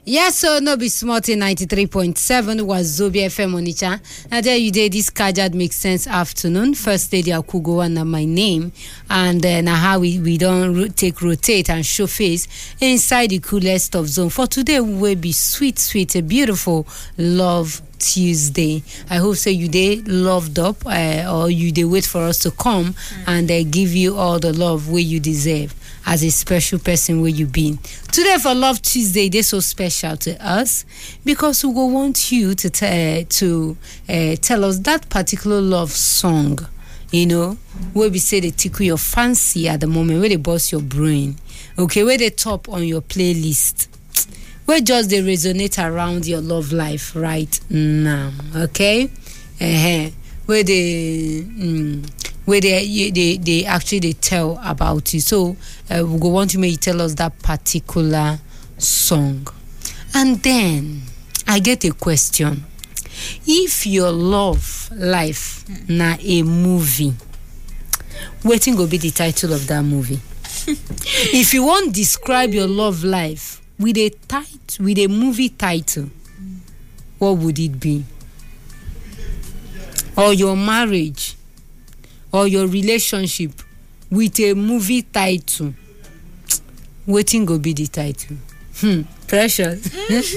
Yes, so no be smart in 93.7 was Zobia FM Onitsha. Now there you did this Kajad Makes Sense afternoon. First lady Akugo and my name. And then how we don't rotate and show face inside the coolest of zone. For today we will be sweet, a beautiful love Tuesday. I hope so you day loved up or you day wait for us to come and give you all the love where you deserve as a special person where you been. Today for Love Tuesday, they're so special to us because we will want you to tell us that particular love song, you know, where we say they tickle your fancy at the moment, where they bust your brain, okay, where they top on your playlist, where just they resonate around your love life right now, okay? Where they actually tell about you. So we go want to make you tell us that particular song. And then I get a question. If your love life na a movie, wetin go be the title of that movie? If you want describe your love life with a movie title, what would it be? Or your marriage or your relationship with a movie title, wetin go be the title? Precious.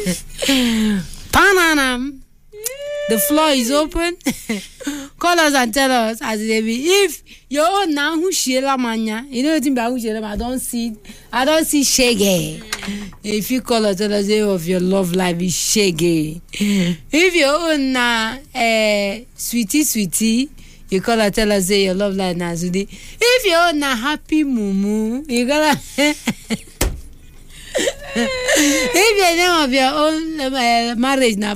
Pananam. The floor is open. Call us and tell us as it be. If your own now who shela manya, you know anything about who shela, I don't see shege. If you call us, tell us of your love life is shege. If your own na sweetie, you call us, tell us your love life na sweetie. If your own na happy mumu, you gotta. If your name of your own marriage na